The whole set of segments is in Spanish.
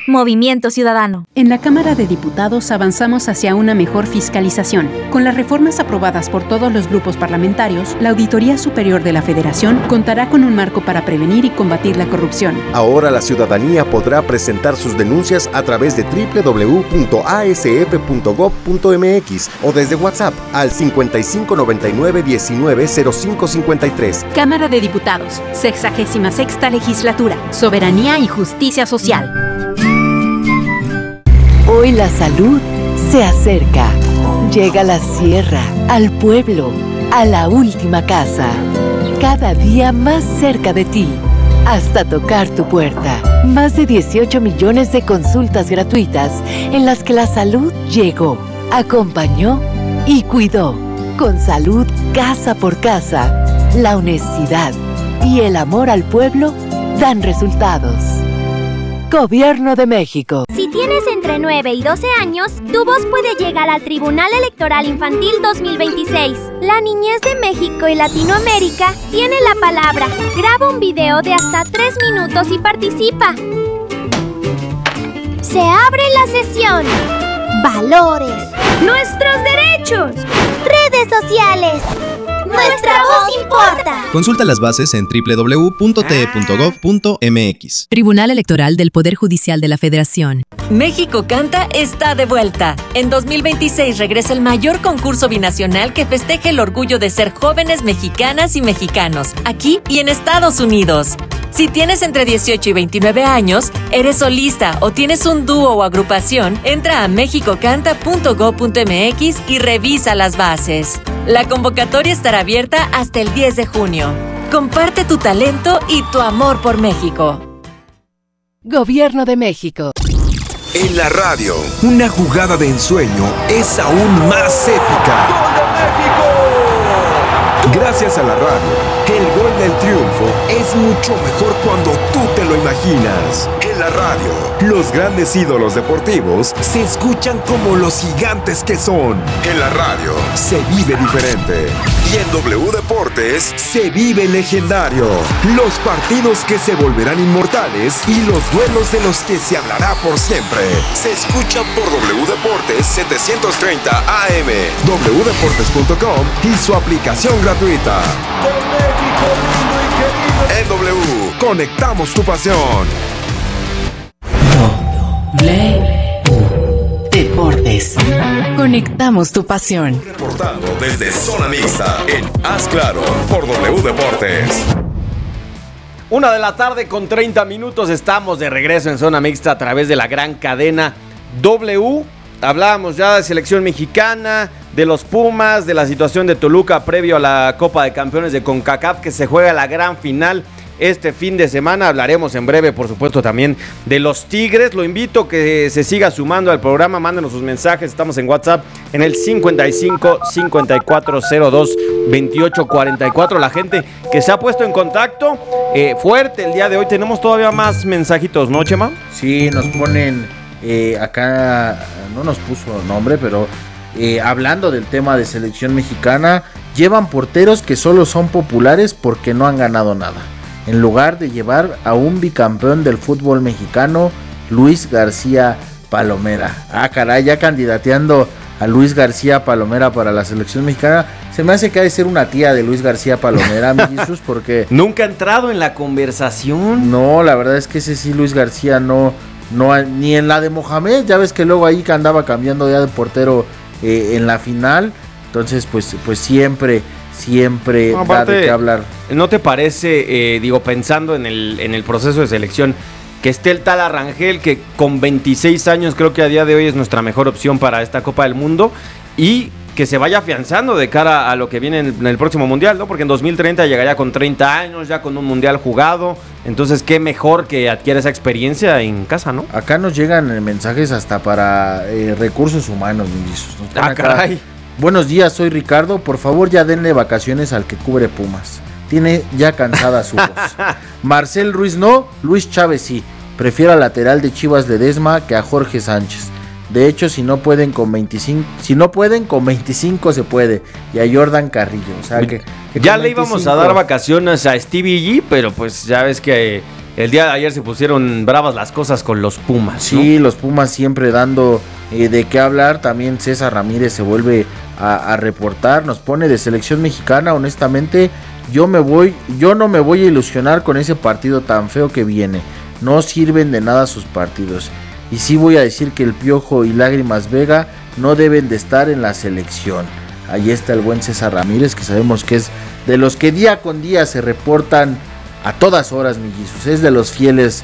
Movimiento Ciudadano. En la Cámara de Diputados avanzamos hacia una mejor fiscalización. Con las reformas aprobadas por todos los grupos parlamentarios, la Auditoría Superior de la Federación contará con un marco para prevenir y combatir la corrupción. Ahora la ciudadanía podrá presentar sus denuncias a través de www.asf.gov.mx o desde WhatsApp al 5599190553. Cámara de Diputados, 66ª Legislatura, Soberanía y Justicia Social. Hoy la salud se acerca. Llega a la sierra, al pueblo, a la última casa. Cada día más cerca de ti, hasta tocar tu puerta. Más de 18 millones de consultas gratuitas en las que la salud llegó, acompañó y cuidó. Con salud casa por casa, la honestidad y el amor al pueblo dan resultados. Gobierno de México. Si tienes entre 9 y 12 años, tu voz puede llegar al Tribunal Electoral Infantil 2026. La niñez de México y Latinoamérica tiene la palabra. Graba un video de hasta 3 minutos y participa. Se abre la sesión. Valores. Nuestros derechos. Redes sociales. Nuestra voz importa. Consulta las bases en www.te.gov.mx. Tribunal Electoral del Poder Judicial de la Federación. México Canta está de vuelta. En 2026 regresa el mayor concurso binacional que festeje el orgullo de ser jóvenes mexicanas y mexicanos, aquí y en Estados Unidos. Si tienes entre 18 y 29 años, eres solista o tienes un dúo o agrupación, entra a mexicocanta.gov.mx y revisa las bases. La convocatoria estará abierta hasta el 10 de junio. Comparte tu talento y tu amor por México. Gobierno de México. En la radio, una jugada de ensueño es aún más épica. ¡Gol de México! Gracias a la radio, el gol del triunfo es mucho mejor cuando tú te lo imaginas. En la radio, los grandes ídolos deportivos se escuchan como los gigantes que son. En la radio, se vive diferente. Y en W Deportes, se vive legendario. Los partidos que se volverán inmortales y los duelos de los que se hablará por siempre. Se escucha por W Deportes 730 AM, wdeportes.com y su aplicación gratuita. En W, conectamos tu pasión. Deportes. Conectamos tu pasión. Reportando desde Zona Mixta en Haz Claro por W Deportes. 1:30 p.m. Estamos de regreso en Zona Mixta a través de la gran cadena W. Hablábamos ya de selección mexicana, de los Pumas, de la situación de Toluca previo a la Copa de Campeones de CONCACAF que se juega la gran final este fin de semana. Hablaremos en breve, por supuesto, también de los Tigres. Lo invito a que se siga sumando al programa. Mándenos sus mensajes. Estamos en WhatsApp en el 55 5402 2844. La gente que se ha puesto en contacto fuerte el día de hoy. Tenemos todavía más mensajitos, ¿no, Chema? Sí, nos ponen acá, no nos puso nombre, pero hablando del tema de selección mexicana, llevan porteros que solo son populares porque no han ganado nada, en lugar de llevar a un bicampeón del fútbol mexicano, Luis García Palomera. Ah, caray, ya candidateando a Luis García Palomera para la selección mexicana. Se me hace que ha de ser una tía de Luis García Palomera, mi Jesús, porque nunca ha entrado en la conversación. No, la verdad es que ese sí, Luis García no, ni en la de Mohamed, ya ves que luego ahí que andaba cambiando ya de portero en la final. Entonces pues siempre no, aparte, da de qué hablar. ¿No te parece, pensando en el proceso de selección, que esté el tal Arrangel, que con 26 años creo que a día de hoy es nuestra mejor opción para esta Copa del Mundo, y que se vaya afianzando de cara a lo que viene en el próximo Mundial, ¿no? Porque en 2030 llegaría con 30 años, ya con un Mundial jugado. Entonces, qué mejor que adquiera esa experiencia en casa, ¿no? Acá nos llegan mensajes hasta para recursos humanos, caray. Buenos días, soy Ricardo. Por favor, ya denle vacaciones al que cubre Pumas. Tiene ya cansada su voz. Marcel Ruiz no, Luis Chávez sí. Prefiero al lateral de Chivas Ledesma que a Jorge Sánchez. De hecho, si no pueden con 25 se puede. Y a Jordan Carrillo. O sea, que ya le íbamos a dar vacaciones a Stevie G, pero pues ya ves que el día de ayer se pusieron bravas las cosas con los Pumas. Sí, ¿no? los Pumas siempre dando de qué hablar. También César Ramírez se vuelve a reportar, nos pone de selección mexicana. Honestamente, yo no me voy a ilusionar con ese partido tan feo que viene. No sirven de nada sus partidos. Y sí voy a decir que el Piojo y Lágrimas Vega no deben de estar en la selección. Ahí está el buen César Ramírez, que sabemos que es de los que día con día se reportan a todas horas, mellizos. Es de los fieles,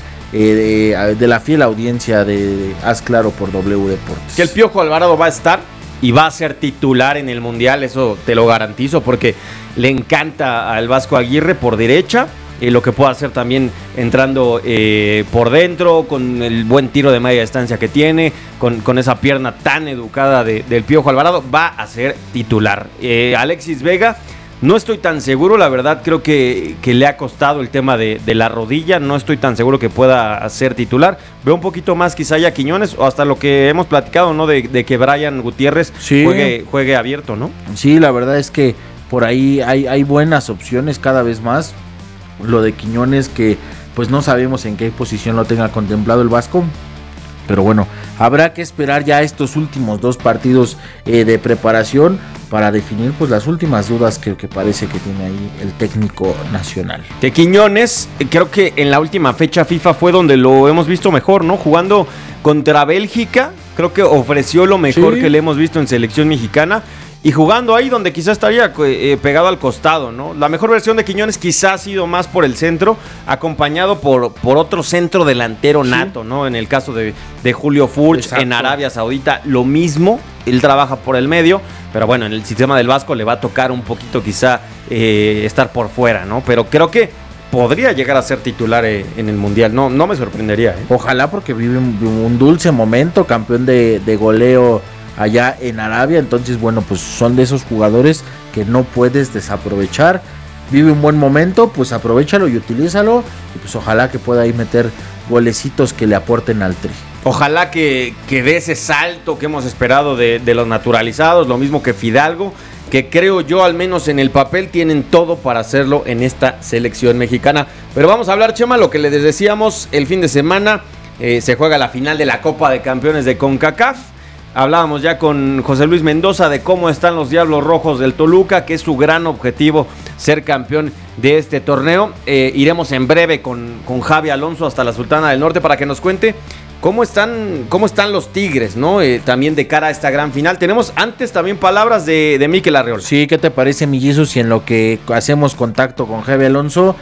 de la fiel audiencia de Haz Claro por W Deportes. Que el Piojo Alvarado va a estar y va a ser titular en el Mundial, eso te lo garantizo, porque le encanta al Vasco Aguirre por derecha. Lo que pueda hacer también entrando por dentro, con el buen tiro de media distancia que tiene, con esa pierna tan educada del Piojo Alvarado, va a ser titular. Alexis Vega, no estoy tan seguro, la verdad creo que le ha costado el tema de la rodilla, no estoy tan seguro que pueda ser titular. Veo un poquito más quizá ya Quiñones, o hasta lo que hemos platicado, ¿no? De que Brian Gutiérrez sí, juegue abierto, ¿no? Sí, la verdad es que por ahí hay buenas opciones cada vez más. Lo de Quiñones, que pues no sabemos en qué posición lo tenga contemplado el Vasco, pero bueno, habrá que esperar ya estos últimos 2 partidos de preparación para definir pues las últimas dudas que parece que tiene ahí el técnico nacional. De Quiñones, creo que en la última fecha FIFA fue donde lo hemos visto mejor, ¿no? Jugando contra Bélgica, creo que ofreció lo mejor que le hemos visto en selección mexicana. Y jugando ahí donde quizás estaría pegado al costado, ¿no? La mejor versión de Quiñones quizás ha sido más por el centro, acompañado por otro centro delantero nato, ¿no? En el caso de Julio Furch, en Arabia Saudita, lo mismo. Él trabaja por el medio, pero bueno, en el sistema del Vasco le va a tocar un poquito quizá estar por fuera, ¿no? Pero creo que podría llegar a ser titular en el Mundial, no me sorprendería. Ojalá, porque vive un dulce momento, campeón de goleo allá en Arabia. Entonces bueno, pues son de esos jugadores que no puedes desaprovechar. Vive un buen momento, pues aprovéchalo y utilízalo, y pues ojalá que pueda ahí meter golecitos que le aporten al Tri. Ojalá que dé ese salto que hemos esperado de los naturalizados, lo mismo que Fidalgo, que creo yo, al menos en el papel, tienen todo para hacerlo en esta selección mexicana. Pero vamos a hablar, Chema, lo que les decíamos, el fin de semana se juega la final de la Copa de Campeones de CONCACAF. Hablábamos ya con José Luis Mendoza de cómo están los Diablos Rojos del Toluca, que es su gran objetivo ser campeón de este torneo. Iremos en breve con Javi Alonso hasta la Sultana del Norte para que nos cuente cómo están los Tigres, ¿no? También de cara a esta gran final. Tenemos antes también palabras de Mikel Arriola. Sí, ¿qué te parece, mellizos? Si en lo que hacemos contacto con Javi Alonso,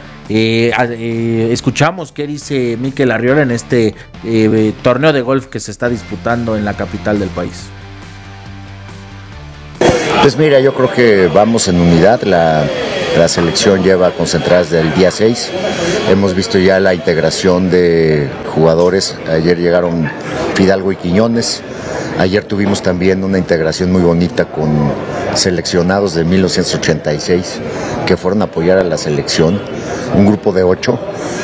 escuchamos qué dice Mikel Arriola en este torneo de golf que se está disputando en la capital del país. Pues mira, yo creo que vamos en unidad. La selección lleva concentrada desde el día 6. Hemos visto ya la integración de jugadores. Ayer llegaron Fidalgo y Quiñones. Ayer tuvimos también una integración muy bonita con seleccionados de 1986 que fueron a apoyar a la selección. Un grupo de 8,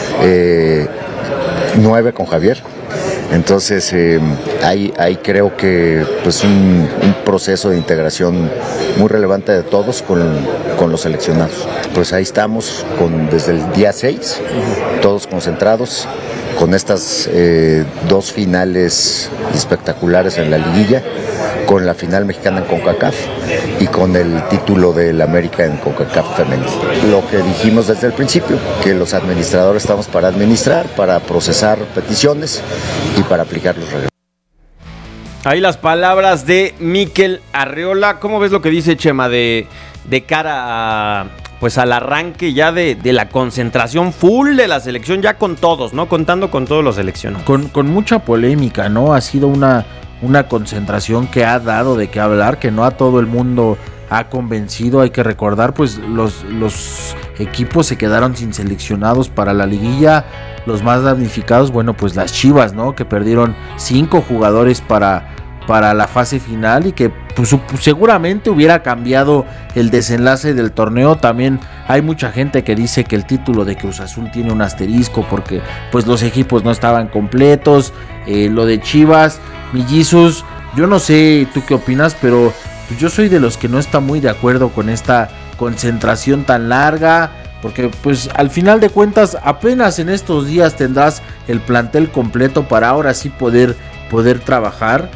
9 con Javier. Entonces ahí creo que pues un proceso de integración muy relevante de todos con los seleccionados. Pues ahí estamos desde el día 6, todos concentrados con estas 2 finales espectaculares en la liguilla, con la final mexicana en CONCACAF y con el título del América en CONCACAF femenil. Lo que dijimos desde el principio, que los administradores estamos para administrar, para procesar peticiones y para aplicar los reglamentos. Ahí las palabras de Mikel Arriola. ¿Cómo ves lo que dice Chema de cara a, pues al arranque ya de la concentración full de la selección, ya con todos, ¿no? Contando con todos los seleccionados. Con mucha polémica, ¿no? Ha sido una concentración que ha dado de qué hablar, que no a todo el mundo ha convencido. Hay que recordar, pues los equipos se quedaron sin seleccionados para la liguilla. Los más damnificados, bueno, pues las Chivas, ¿no? Que perdieron 5 jugadores para la fase final y que pues, seguramente hubiera cambiado el desenlace del torneo. También hay mucha gente que dice que el título de Cruz Azul tiene un asterisco porque pues los equipos no estaban completos. Lo de Chivas, mellizos, yo no sé tú qué opinas, pero pues, yo soy de los que no está muy de acuerdo con esta concentración tan larga. porque pues al final de cuentas apenas en estos días tendrás el plantel completo para ahora sí poder trabajar,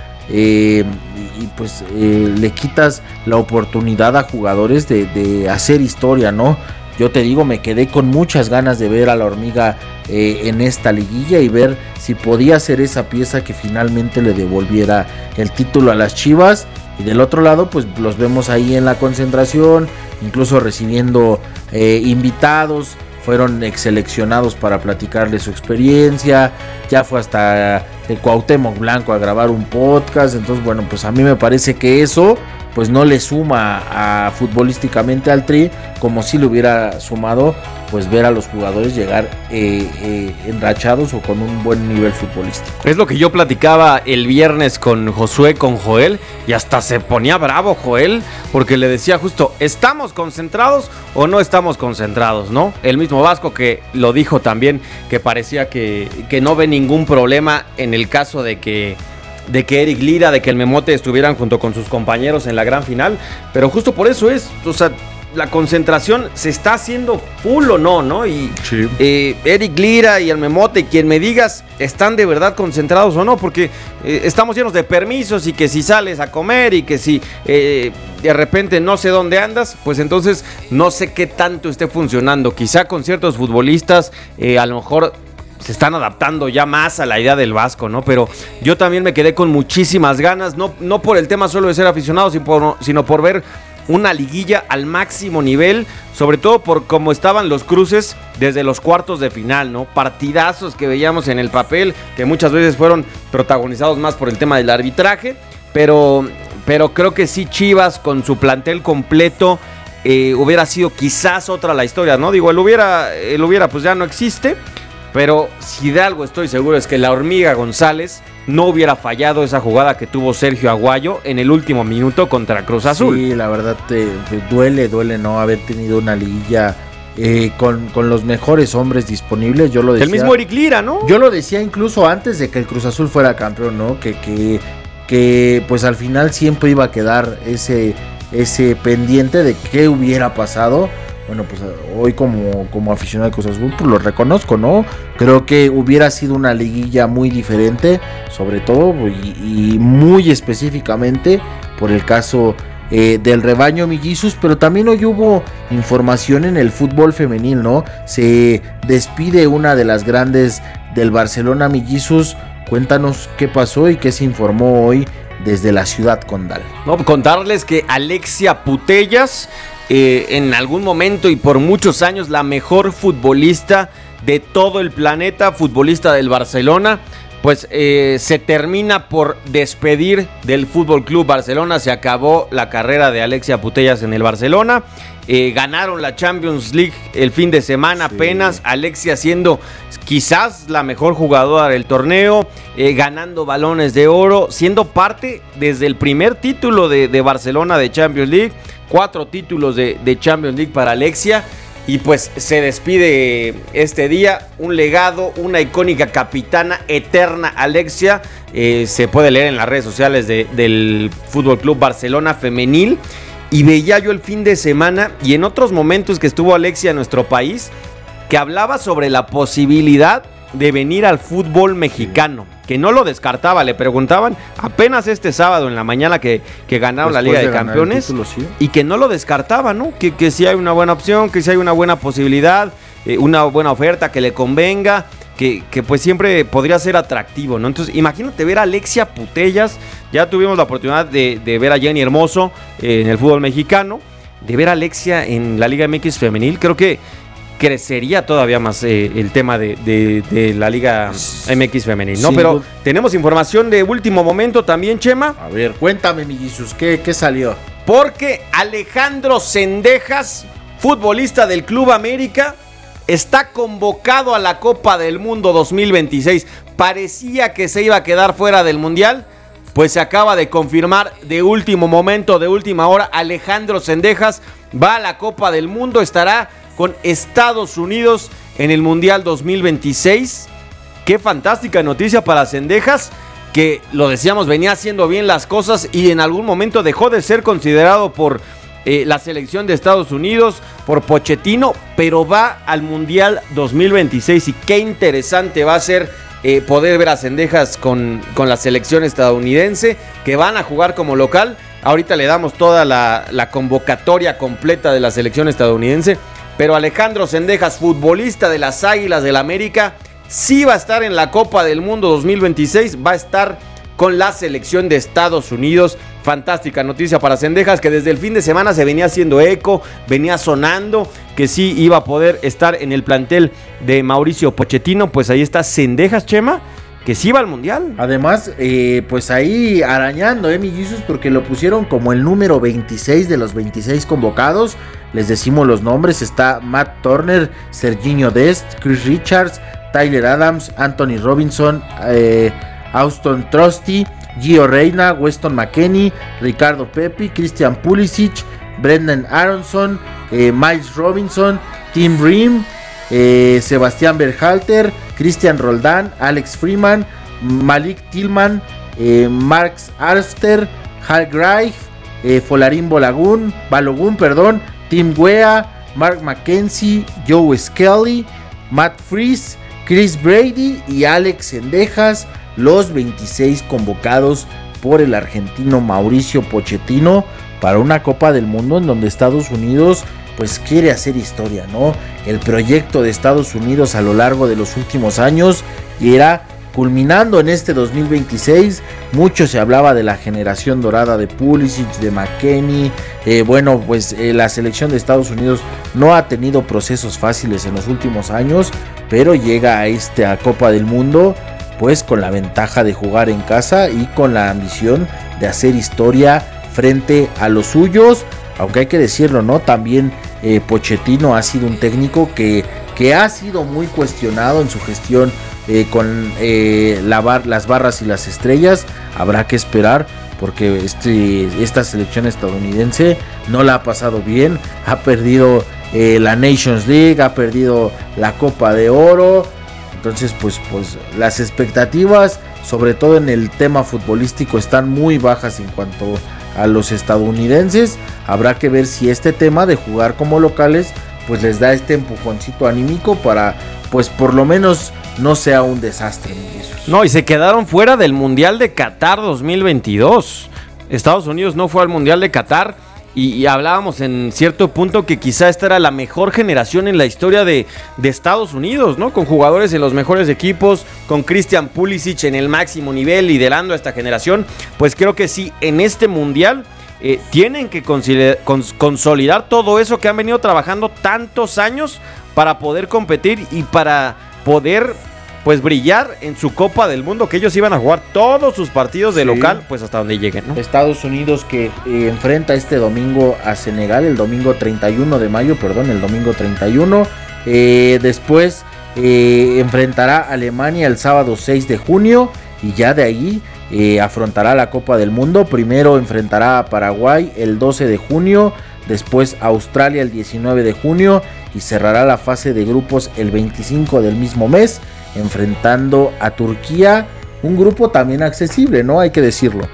y pues le quitas la oportunidad a jugadores de hacer historia, ¿no? Yo te digo, me quedé con muchas ganas de ver a la Hormiga en esta liguilla y ver si podía ser esa pieza que finalmente le devolviera el título a las Chivas. Y del otro lado, pues los vemos ahí en la concentración, incluso recibiendo invitados. Fueron seleccionados para platicarle su experiencia. Ya fue hasta el Cuauhtémoc Blanco a grabar un podcast. Entonces, bueno, pues a mí me parece que eso pues no le suma futbolísticamente al Tri, como si le hubiera sumado pues ver a los jugadores llegar enrachados o con un buen nivel futbolístico. Es lo que yo platicaba el viernes con Josué, con Joel, y hasta se ponía bravo Joel, porque le decía justo, ¿estamos concentrados o no estamos concentrados, no? El mismo Vasco que lo dijo también, que parecía que no ve ningún problema en el caso de que Eric Lira, de que el Memote estuvieran junto con sus compañeros en la gran final, pero justo por eso es, o sea, la concentración se está haciendo full o no, ¿no? Y sí. Eric Lira y el Memote, quien me digas, ¿están de verdad concentrados o no? Porque estamos llenos de permisos y que si sales a comer y que si de repente no sé dónde andas, pues entonces no sé qué tanto esté funcionando. Quizá con ciertos futbolistas a lo mejor se están adaptando ya más a la idea del Vasco, ¿no? Pero yo también me quedé con muchísimas ganas, no por el tema solo de ser aficionado, sino por ver una liguilla al máximo nivel, sobre todo por cómo estaban los cruces desde los cuartos de final, ¿no? Partidazos que veíamos en el papel, que muchas veces fueron protagonizados más por el tema del arbitraje, pero creo que sí, Chivas con su plantel completo hubiera sido quizás otra la historia, ¿no? Digo, el hubiera pues ya no existe, pero si de algo estoy seguro es que la Hormiga González no hubiera fallado esa jugada que tuvo Sergio Aguayo en el último minuto contra Cruz Azul. Sí, la verdad duele no haber tenido una liguilla con los mejores hombres disponibles. Yo lo decía, el mismo Eric Lira, ¿no? Yo lo decía incluso antes de que el Cruz Azul fuera campeón, ¿no? Que pues al final siempre iba a quedar ese pendiente de qué hubiera pasado. Bueno, pues hoy como aficionado de Cruz Azul, pues lo reconozco, ¿no? Creo que hubiera sido una liguilla muy diferente, sobre todo y muy específicamente por el caso del rebaño Mellizos, pero también hoy hubo información en el fútbol femenil, ¿no? Se despide una de las grandes del Barcelona, Mellizos. Cuéntanos qué pasó y qué se informó hoy desde la ciudad condal. No, contarles que Alexia Putellas, en algún momento y por muchos años la mejor futbolista de todo el planeta, futbolista del Barcelona, pues se termina por despedir del Fútbol Club Barcelona. Se acabó la carrera de Alexia Putellas en el Barcelona. Ganaron la Champions League el fin de semana apenas, Alexia siendo quizás la mejor jugadora del torneo, ganando balones de oro, siendo parte desde el primer título de Barcelona de Champions League, 4 títulos de Champions League para Alexia, y pues se despide este día, un legado, una icónica capitana eterna Alexia. Se puede leer en las redes sociales del Fútbol Club Barcelona femenil. Y veía yo el fin de semana y en otros momentos que estuvo Alexia en nuestro país, que hablaba sobre la posibilidad de venir al fútbol mexicano, que no lo descartaba. Le preguntaban apenas este sábado en la mañana que ganaron la Liga de Campeones, título, sí, y que no lo descartaba, ¿no? Que si hay una buena opción, que si hay una buena posibilidad, una buena oferta que le convenga, que pues siempre podría ser atractivo, ¿no? Entonces imagínate ver a Alexia Putellas. Ya tuvimos la oportunidad de ver a Jenny Hermoso en el fútbol mexicano, de ver a Alexia en la Liga MX femenil. Creo que crecería todavía más el tema de la Liga MX femenil, ¿no? Sí, pero tenemos información de último momento también, Chema. A ver, cuéntame, mi Jesús, ¿qué salió? Porque Alejandro Zendejas, futbolista del Club América, está convocado a la Copa del Mundo 2026. Parecía que se iba a quedar fuera del Mundial, pues se acaba de confirmar de último momento, de última hora. Alejandro Zendejas va a la Copa del Mundo, estará con Estados Unidos en el Mundial 2026. Qué fantástica noticia para Zendejas, que lo decíamos, venía haciendo bien las cosas y en algún momento dejó de ser considerado por la selección de Estados Unidos por Pochettino, pero va al Mundial 2026 y qué interesante va a ser poder ver a Cendejas con la selección estadounidense, que van a jugar como local. Ahorita le damos toda la convocatoria completa de la selección estadounidense, pero Alejandro Cendejas, futbolista de las Águilas del América, sí va a estar en la Copa del Mundo 2026, va a estar con la selección de Estados Unidos. Fantástica noticia para Cendejas, que desde el fin de semana se venía haciendo eco, venía sonando que sí iba a poder estar en el plantel de Mauricio Pochettino. Pues ahí está Cendejas, Chema, que sí va al Mundial. Además, pues ahí arañando, mi Jesus, porque lo pusieron como el número 26 de los 26 convocados. Les decimos los nombres: está Matt Turner, Serginho Dest, Chris Richards, Tyler Adams, Anthony Robinson, Auston Trusty, Gio Reyna, Weston McKennie, Ricardo Pepi, Christian Pulisic, Brendan Aronson, Miles Robinson, Tim Ream, Sebastián Berhalter, Christian Roldán, Alex Freeman, Malik Tillman, Marx Arster, Hal Greif, Folarín Balogun, Tim Weah, Mark McKenzie, Joe Skelly, Matt Freese, Chris Brady y Alex Cendejas, los 26 convocados por el argentino Mauricio Pochettino para una Copa del Mundo en donde Estados Unidos pues quiere hacer historia, ¿no? El proyecto de Estados Unidos a lo largo de los últimos años era culminando en este 2026. Mucho se hablaba de la generación dorada de Pulisic, de McKennie. La selección de Estados Unidos no ha tenido procesos fáciles en los últimos años, pero llega a esta Copa del Mundo pues con la ventaja de jugar en casa y con la ambición de hacer historia frente a los suyos. Aunque hay que decirlo, ¿no? También Pochettino ha sido un técnico que ha sido muy cuestionado en su gestión con las barras y las estrellas. Habrá que esperar, porque esta selección estadounidense no la ha pasado bien. Ha perdido la Nations League, ha perdido la Copa de Oro. Entonces pues las expectativas, sobre todo en el tema futbolístico, están muy bajas en cuanto a los estadounidenses. Habrá que ver si este tema de jugar como locales pues les da este empujoncito anímico para pues por lo menos no sea un desastre. No, y se quedaron fuera del Mundial de Qatar 2022. Estados Unidos no fue al Mundial de Qatar. Y hablábamos en cierto punto que quizá esta era la mejor generación en la historia de Estados Unidos, ¿no? Con jugadores en los mejores equipos, con Christian Pulisic en el máximo nivel, liderando a esta generación. Pues creo que sí, en este Mundial tienen que consolidar todo eso que han venido trabajando tantos años para poder competir y para poder pues brillar en su Copa del Mundo, que ellos iban a jugar todos sus partidos de local, pues hasta donde lleguen, ¿no? Estados Unidos que enfrenta este domingo a Senegal, el domingo 31 de mayo, el domingo 31. Después enfrentará a Alemania el sábado 6 de junio y ya de ahí afrontará la Copa del Mundo. Primero enfrentará a Paraguay el 12 de junio, después a Australia el 19 de junio y cerrará la fase de grupos el 25 del mismo mes, enfrentando a Turquía, un grupo también accesible, ¿no? Hay que decirlo.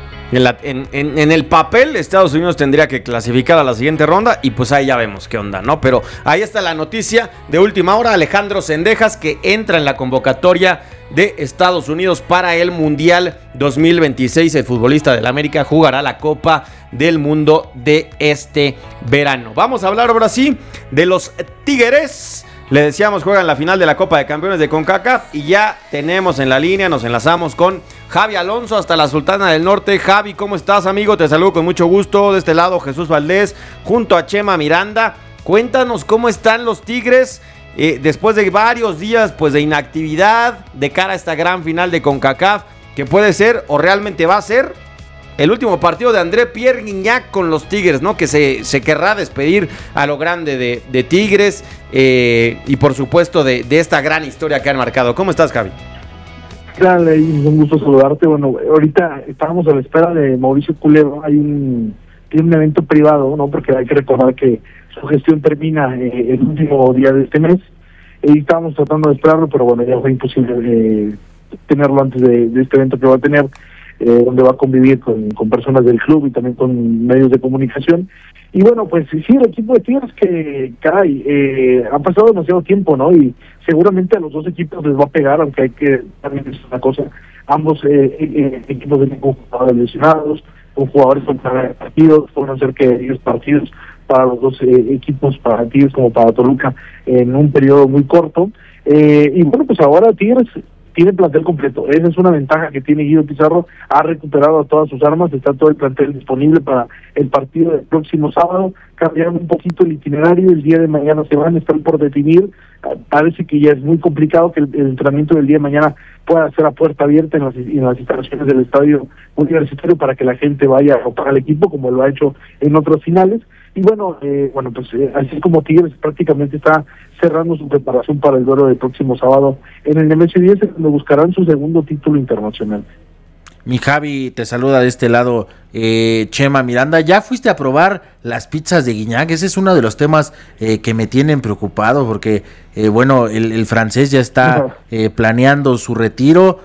En el papel, Estados Unidos tendría que clasificar a la siguiente ronda y pues ahí ya vemos qué onda, ¿no? Pero ahí está la noticia de última hora: Alejandro Cendejas, que entra en la convocatoria de Estados Unidos para el Mundial 2026. El futbolista del América jugará la Copa del Mundo de este verano. Vamos a hablar ahora sí de los Tigres. Le decíamos, juegan la final de la Copa de Campeones de CONCACAF y ya tenemos en la línea, nos enlazamos con Javi Alonso hasta la Sultana del Norte. Javi, ¿cómo estás, amigo? Te saludo con mucho gusto. De este lado, Jesús Valdés, junto a Chema Miranda. Cuéntanos cómo están los Tigres después de varios días pues de inactividad de cara a esta gran final de CONCACAF, que puede ser o realmente va a ser el último partido de André Pierre Gignac con los Tigres, ¿no? Que se querrá despedir a lo grande de Tigres y por supuesto de esta gran historia que han marcado. ¿Cómo estás, Javi? Claro, un gusto saludarte. Bueno, ahorita estábamos a la espera de Mauricio Culebro. Tiene un evento privado, ¿no? Porque hay que recordar que su gestión termina el último día de este mes. Y estábamos tratando de esperarlo, pero bueno, ya fue imposible tenerlo antes de este evento que va a tener. donde va a convivir con personas del club y también con medios de comunicación. Y bueno, pues sí, el equipo de Tigres que, caray, ha pasado demasiado tiempo, ¿no? Y seguramente a los dos equipos les va a pegar, aunque hay que también decir una cosa, ambos equipos de con jugadores lesionados, con jugadores con partidos, fueron cerca de 10 partidos para los dos equipos, para Tigres como para Toluca, en un periodo muy corto. Y bueno, pues ahora Tigres tiene plantel completo. Esa es una ventaja que tiene Guido Pizarro. Ha recuperado todas sus armas, está todo el plantel disponible para el partido del próximo sábado. Cambiaron un poquito el itinerario, el día de mañana se van, están por definir. Parece que ya es muy complicado que el entrenamiento del día de mañana pueda ser a puerta abierta en las instalaciones del estadio universitario para que la gente vaya a ropar al equipo como lo ha hecho en otras finales. Y bueno, pues así como Tigres prácticamente está cerrando su preparación para el duelo del próximo sábado en el Nemesio 10, donde buscarán su segundo título internacional. Mi Javi, te saluda de este lado, Chema Miranda. ¿Ya fuiste a probar las pizzas de Guiñac? Ese es uno de los temas que me tienen preocupado, porque bueno, el francés ya está planeando su retiro.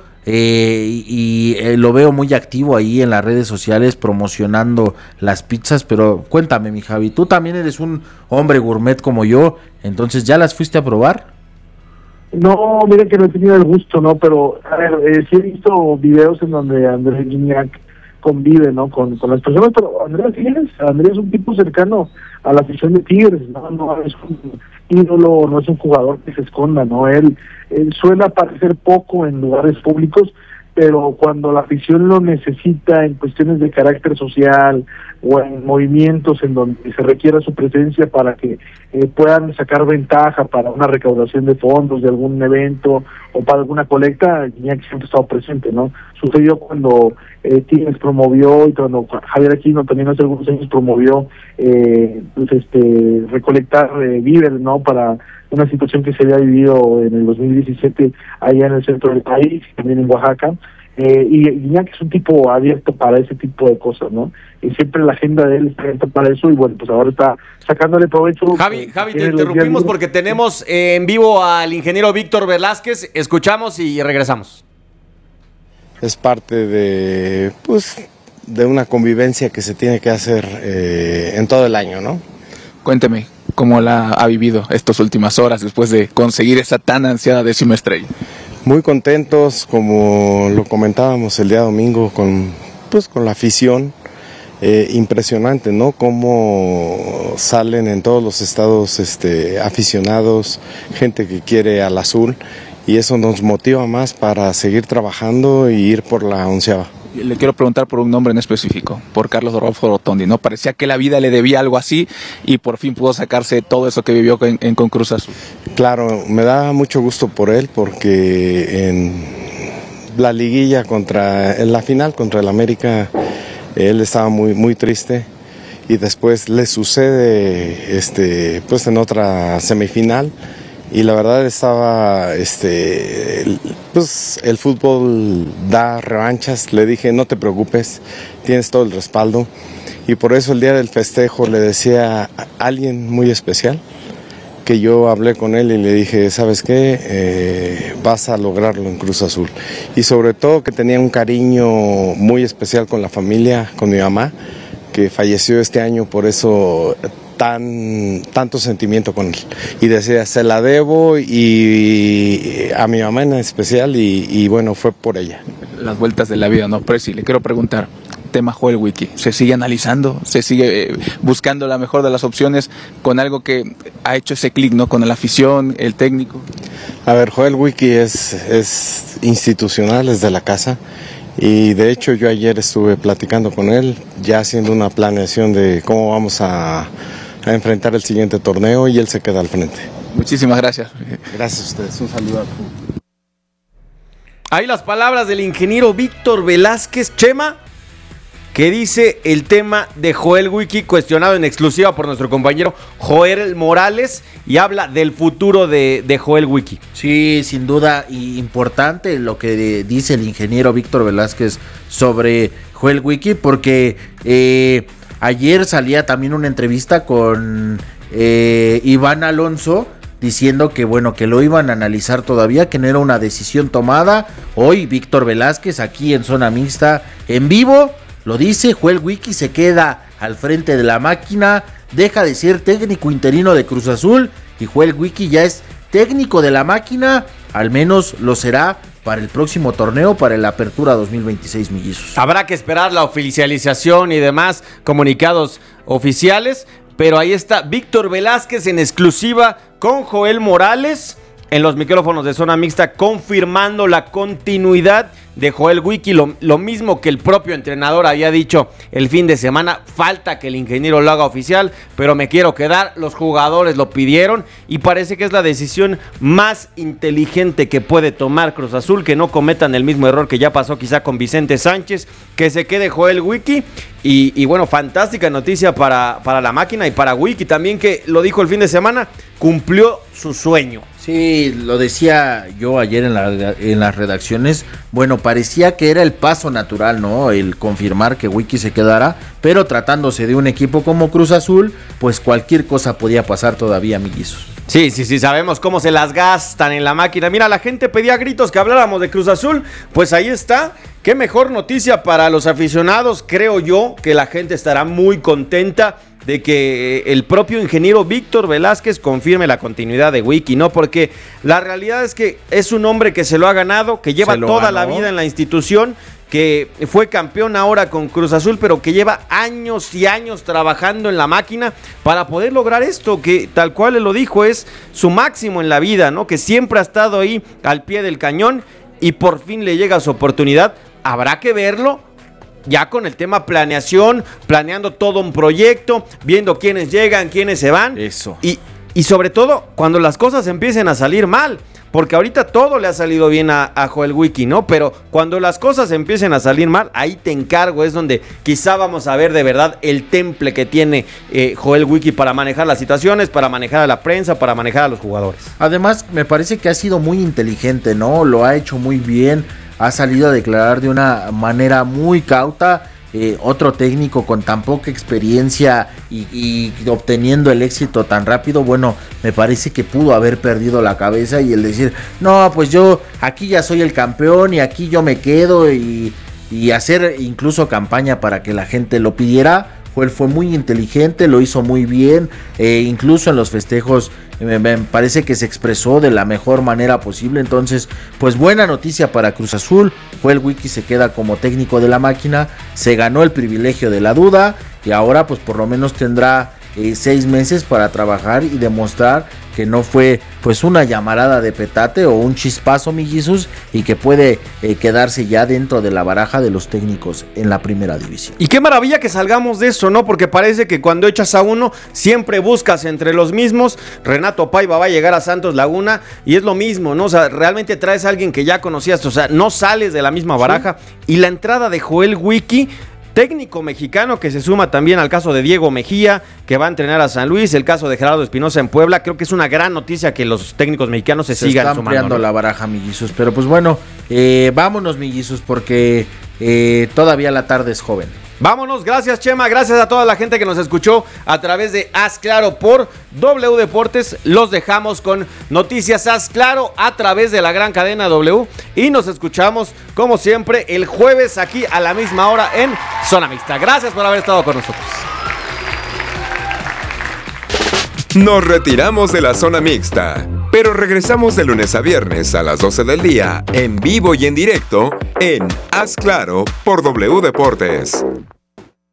Y lo veo muy activo ahí en las redes sociales promocionando las pizzas, pero cuéntame, mi Javi, tú también eres un hombre gourmet como yo, entonces ¿ya las fuiste a probar? No, mira que no he tenido el gusto, ¿no? Pero, a ver, sí he visto videos en donde Andrés Guiñac convive, ¿no? Con las personas, pero Andrés es un tipo cercano a la afición de Tigres, no es un ídolo, no es un jugador que se esconda, ¿no? Él suele aparecer poco en lugares públicos, pero cuando la afición lo necesita en cuestiones de carácter social o en movimientos en donde se requiera su presencia para que puedan sacar ventaja para una recaudación de fondos de algún evento o para alguna colecta, Guiñac siempre ha estado presente, ¿no? Sucedió cuando Tigres promovió, y cuando Javier Aquino también hace algunos años promovió recolectar víveres, ¿no? Para una situación que se había vivido en el 2017 allá en el centro del país, también en Oaxaca. Y Guiñac es un tipo abierto para ese tipo de cosas, ¿no? Y siempre la agenda de él está abierta para eso, y bueno, pues ahora está sacándole provecho. Javi, te interrumpimos porque tenemos en vivo al ingeniero Víctor Velázquez. Escuchamos y regresamos. Es parte de una convivencia que se tiene que hacer en todo el año, ¿no? Cuénteme, ¿cómo la ha vivido estas últimas horas después de conseguir esa tan ansiada 10ª estrella? Muy contentos, como lo comentábamos el día domingo con la afición. Impresionante, ¿no? Cómo salen en todos los estados aficionados, gente que quiere al azul, y eso nos motiva más para seguir trabajando y ir por la 11ª. Le quiero preguntar por un nombre en específico, por Carlos Rodolfo Rotondi, ¿no? Parecía que la vida le debía algo así y por fin pudo sacarse todo eso que vivió con Cruz Azul. Claro, me da mucho gusto por él, porque en la liguilla en la final contra el América, él estaba muy, muy triste, y después le sucede en otra semifinal. Y la verdad estaba, el fútbol da revanchas. Le dije, no te preocupes, tienes todo el respaldo. Y por eso el día del festejo le decía a alguien muy especial, que yo hablé con él y le dije, ¿sabes qué? Vas a lograrlo en Cruz Azul. Y sobre todo que tenía un cariño muy especial con la familia, con mi mamá, que falleció este año, por eso tanto sentimiento con él, y decía, se la debo, y a mi mamá en especial, y bueno, fue por ella. Las vueltas de la vida, ¿no? Presi, le quiero preguntar, tema Joel Wiki, ¿se sigue analizando? ¿Se sigue buscando la mejor de las opciones con algo que ha hecho ese clic, ¿no? Con la afición, el técnico. A ver, Joel Wiki es institucional, es de la casa. Y de hecho yo ayer estuve platicando con él, ya haciendo una planeación de cómo vamos a enfrentar el siguiente torneo, y él se queda al frente. Muchísimas gracias. Gracias a ustedes, un saludo a todos. Ahí las palabras del ingeniero Víctor Velázquez, Chema, que dice el tema de Joel Wiki, cuestionado en exclusiva por nuestro compañero Joel Morales, y habla del futuro de Joel Wiki. Sí, sin duda, y importante lo que dice el ingeniero Víctor Velázquez sobre Joel Wiki, porque ayer salía también una entrevista con Iván Alonso, diciendo que bueno, que lo iban a analizar todavía, que no era una decisión tomada. Hoy Víctor Velázquez aquí en Zona Mixta en vivo lo dice, Joel Wiki se queda al frente de la máquina, deja de ser técnico interino de Cruz Azul y Joel Wiki ya es técnico de la máquina, al menos lo será para el próximo torneo, para el Apertura 2026, mellizos. Habrá que esperar la oficialización y demás comunicados oficiales, pero ahí está Víctor Velázquez en exclusiva con Joel Morales en los micrófonos de Zona Mixta, confirmando la continuidad de Joel Wiki, lo mismo que el propio entrenador había dicho el fin de semana. Falta que el ingeniero lo haga oficial, pero me quiero quedar, los jugadores lo pidieron y parece que es la decisión más inteligente que puede tomar Cruz Azul, que no cometan el mismo error que ya pasó quizá con Vicente Sánchez, que se quede Joel Wiki. Y bueno, fantástica noticia para la máquina y para Wiki también, que lo dijo el fin de semana, cumplió su sueño. Sí, lo decía yo ayer en las redacciones. Bueno, parecía que era el paso natural, ¿no? El confirmar que Wiki se quedara, pero tratándose de un equipo como Cruz Azul, pues cualquier cosa podía pasar todavía, mellizos. Sí, sabemos cómo se las gastan en la máquina. Mira, la gente pedía a gritos que habláramos de Cruz Azul, pues ahí está. Qué mejor noticia para los aficionados, creo yo, que la gente estará muy contenta de que el propio ingeniero Víctor Velázquez confirme la continuidad de Wiki, ¿no? Porque la realidad es que es un hombre que se lo ha ganado, que lleva toda la vida en la institución, que fue campeón ahora con Cruz Azul, pero que lleva años y años trabajando en la máquina para poder lograr esto, que tal cual él lo dijo, es su máximo en la vida, ¿no? Que siempre ha estado ahí al pie del cañón y por fin le llega su oportunidad. Habrá que verlo ya con el tema planeación, planeando todo un proyecto, viendo quiénes llegan, quiénes se van. Eso. Y sobre todo, cuando las cosas empiecen a salir mal, porque ahorita todo le ha salido bien a Joel Wiki, ¿no? Pero cuando las cosas empiecen a salir mal, ahí te encargo, es donde quizá vamos a ver de verdad el temple que tiene Joel Wiki para manejar las situaciones, para manejar a la prensa, para manejar a los jugadores. Además, me parece que ha sido muy inteligente, ¿no? Lo ha hecho muy bien, ha salido a declarar de una manera muy cauta. Otro técnico con tan poca experiencia y obteniendo el éxito tan rápido, bueno, me parece que pudo haber perdido la cabeza y el decir, no, pues yo aquí ya soy el campeón y aquí yo me quedo y hacer incluso campaña para que la gente lo pidiera. Él fue muy inteligente, lo hizo muy bien, incluso en los festejos me parece que se expresó de la mejor manera posible. Entonces, pues buena noticia para Cruz Azul. Joel Wiki se queda como técnico de la máquina, se ganó el privilegio de la duda y ahora pues por lo menos tendrá 6 meses para trabajar y demostrar que no fue pues una llamarada de petate o un chispazo, mellizos, y que puede quedarse ya dentro de la baraja de los técnicos en la primera división. Y qué maravilla que salgamos de eso, ¿no? Porque parece que cuando echas a uno siempre buscas entre los mismos. Renato Paiva va a llegar a Santos Laguna y es lo mismo, ¿no? O sea, realmente traes a alguien que ya conocías, o sea, no sales de la misma baraja. Sí. Y la entrada de Joel Wiki, técnico mexicano que se suma también al caso de Diego Mejía, que va a entrenar a San Luis, el caso de Gerardo Espinosa en Puebla. Creo que es una gran noticia que los técnicos mexicanos se sigan están sumando, ampliando, ¿no? La baraja, mellizos. Pero pues bueno, vámonos, mellizos, porque todavía la tarde es joven. Vámonos, gracias Chema, gracias a toda la gente que nos escuchó a través de Haz Claro por W Deportes. Los dejamos con noticias Haz Claro a través de la gran cadena W y nos escuchamos como siempre el jueves aquí a la misma hora en Zona Mixta. Gracias por haber estado con nosotros. Nos retiramos de la Zona Mixta, pero regresamos de lunes a viernes a las 12 del día en vivo y en directo en Haz Claro por W Deportes.